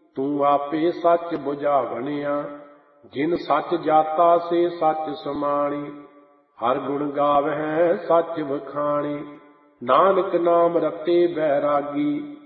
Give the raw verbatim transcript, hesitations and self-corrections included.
ਤੂੰ ਆਪੇ ਸੱਚ ਬੁਝਾਵਣਿਆ। ਜਿਨ ਸੱਚ ਜਾਤਾ ਸੇ ਸੱਚ ਸਮਾਣੀ, ਹਰ ਗੁਣ ਗਾਵਹਿ ਸੱਚ ਵਖਾਣੀ। ਨਾਨਕ ਨਾਮ ਰਤੇ ਬੈਰਾਗੀ,